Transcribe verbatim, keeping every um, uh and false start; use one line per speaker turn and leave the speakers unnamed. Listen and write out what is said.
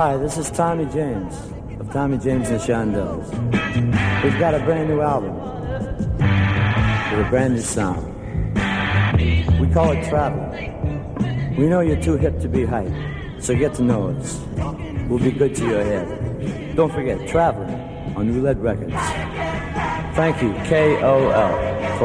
Hi, this is Tommy James of Tommy James and Shondells. We've got a brand new album with a brand new sound. We call it Travel. We know you're too hip to be hype, so get to know us. We'll be good to your head. Don't forget, Traveling on Roulette Records. Thank you, K O L.